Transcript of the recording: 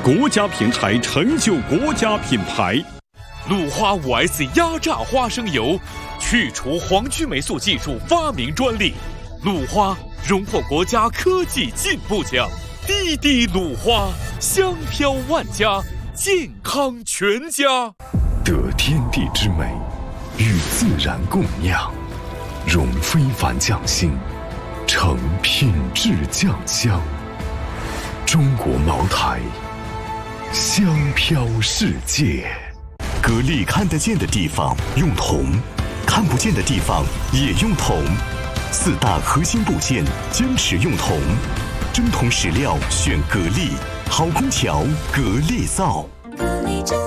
国家品牌成就国家品牌。 鲁花5S 压榨花生油，去除黄曲霉素技术发明专利。鲁花荣获国家科技进步奖。滴滴鲁花，香飘万家，健康全家。 得天地之美，与自然共酿，融非凡匠心，成品质酱香。中国茅台，香飘世界。 格力看得见的地方用铜，看不见的地方也用铜。4大核心部件坚持用铜，真铜实料选格力，好空调格力造。